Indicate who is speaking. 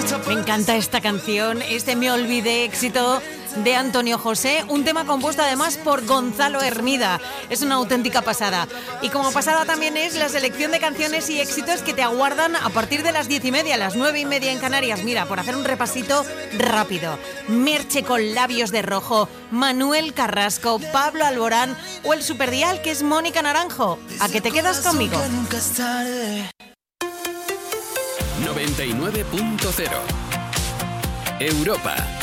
Speaker 1: Me encanta esta canción, este Me Olvidé, éxito de Antonio José, un tema compuesto además por Gonzalo Hermida. Es una auténtica pasada. Y como pasada también es la selección de canciones y éxitos que te aguardan a partir de las 10:30, las 9:30 en Canarias. Mira, por hacer un repasito rápido. Merche con Labios de Rojo, Manuel Carrasco, Pablo Alborán o el superdial que es Mónica Naranjo. ¿A que te quedas conmigo?
Speaker 2: 99.0 Europa.